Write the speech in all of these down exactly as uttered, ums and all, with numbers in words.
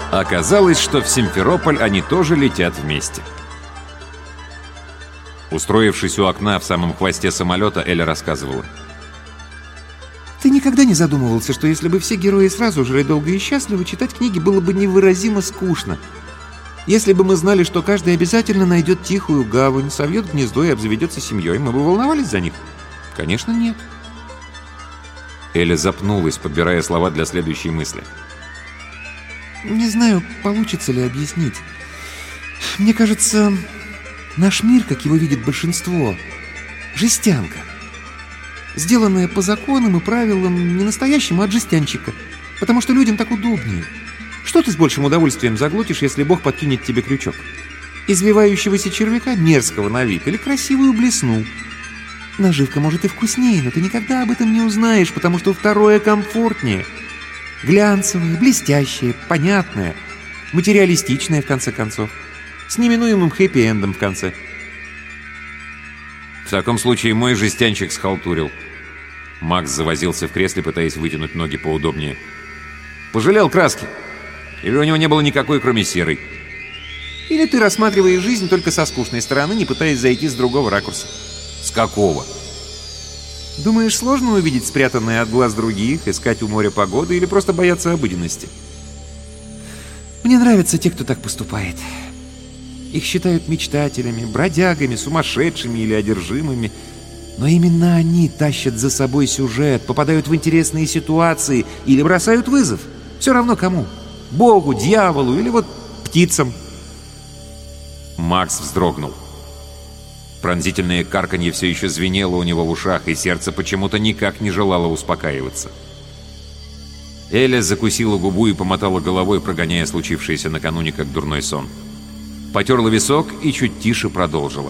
Оказалось, что в Симферополь они тоже летят вместе. Устроившись у окна в самом хвосте самолета, Эля рассказывала. Ты никогда не задумывался, что если бы все герои сразу жили долго и счастливо, читать книги было бы невыразимо скучно? Если бы мы знали, что каждый обязательно найдет тихую гавань, совьет гнездо и обзаведется семьей, мы бы волновались за них? Конечно, нет. Эля запнулась, подбирая слова для следующей мысли. Не знаю, получится ли объяснить. Мне кажется, наш мир, как его видит большинство, жестянка. Сделанная по законам и правилам не настоящему, а от жестянчика. Потому что людям так удобнее. Что ты с большим удовольствием заглотишь, если Бог подкинет тебе крючок? Извивающегося червяка, мерзкого на вид, или красивую блесну? Наживка может и вкуснее, но ты никогда об этом не узнаешь, потому что второе комфортнее. Глянцевое, блестящее, понятное, материалистичное, в конце концов. С неминуемым хэппи-эндом в конце. В таком случае мой жестянчик схалтурил. Макс завозился в кресле, пытаясь вытянуть ноги поудобнее. Пожалел краски? Или у него не было никакой, кроме серой? Или ты рассматриваешь жизнь только со скучной стороны, не пытаясь зайти с другого ракурса? С какого? Думаешь, сложно увидеть спрятанное от глаз других, искать у моря погоды или просто бояться обыденности? Мне нравятся те, кто так поступает. Их считают мечтателями, бродягами, сумасшедшими или одержимыми. Но именно они тащат за собой сюжет, попадают в интересные ситуации или бросают вызов. Все равно кому. Богу, дьяволу или вот птицам. Макс вздрогнул. Пронзительное карканье все еще звенело у него в ушах, и сердце почему-то никак не желало успокаиваться. Эля закусила губу и помотала головой, прогоняя случившееся накануне как дурной сон. Потерла висок и чуть тише продолжила.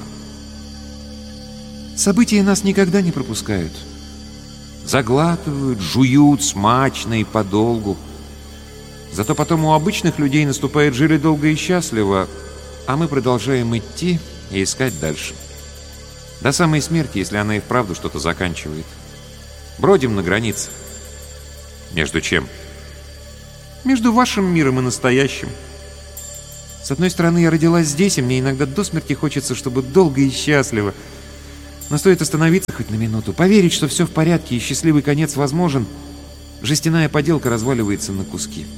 События нас никогда не пропускают. Заглатывают, жуют смачно и подолгу. Зато потом у обычных людей наступает «жили долго и счастливо», а мы продолжаем идти и искать дальше. До самой смерти, если она и вправду что-то заканчивает. Бродим на границе. Между чем? Между вашим миром и настоящим. С одной стороны, я родилась здесь, и мне иногда до смерти хочется, чтобы долго и счастливо. Но стоит остановиться хоть на минуту, поверить, что все в порядке и счастливый конец возможен, жестяная поделка разваливается на куски.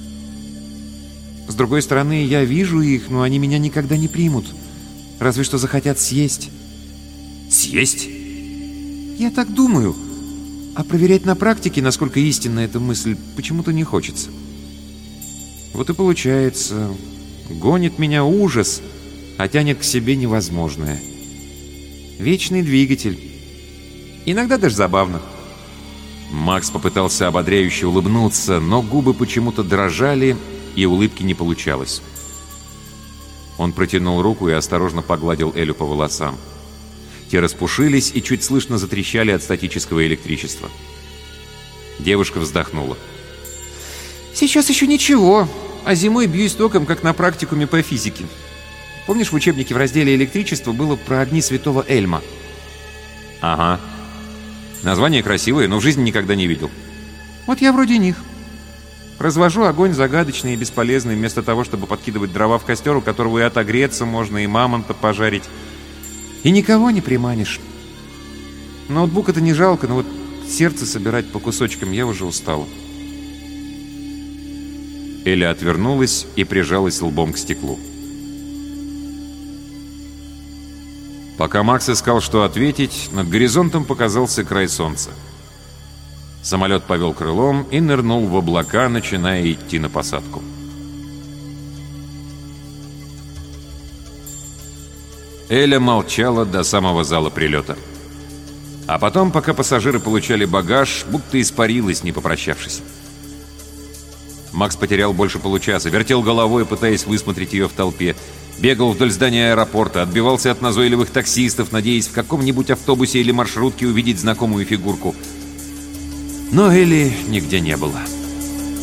С другой стороны, я вижу их, но они меня никогда не примут. Разве что захотят съесть. Съесть? Я так думаю. А проверять на практике, насколько истинна эта мысль, почему-то не хочется. Вот и получается, гонит меня ужас, а тянет к себе невозможное. Вечный двигатель. Иногда даже забавно. Макс попытался ободряюще улыбнуться, но губы почему-то дрожали, и улыбки не получалось. Он протянул руку и осторожно погладил Элю по волосам. Те распушились и чуть слышно затрещали от статического электричества. Девушка вздохнула. «Сейчас еще ничего, а зимой бьюсь током, как на практикуме по физике. Помнишь, в учебнике в разделе «Электричество» было про огни святого Эльма?» «Ага. Название красивое, но в жизни никогда не видел». «Вот я вроде них. Развожу огонь загадочный и бесполезный, вместо того, чтобы подкидывать дрова в костер, у которого и отогреться можно, и мамонта пожарить. И никого не приманишь. Ноутбук-то не жалко, но вот сердце собирать по кусочкам я уже устала». Эля отвернулась и прижалась лбом к стеклу. Пока Макс искал, что ответить, над горизонтом показался край солнца. Самолет повел крылом и нырнул в облака, начиная идти на посадку. Эля молчала до самого зала прилета. А потом, пока пассажиры получали багаж, будто испарилась, не попрощавшись. Макс потерял больше получаса, вертел головой, пытаясь высмотреть ее в толпе. Бегал вдоль здания аэропорта, отбивался от назойливых таксистов, надеясь в каком-нибудь автобусе или маршрутке увидеть знакомую фигурку. Но Эли нигде не было.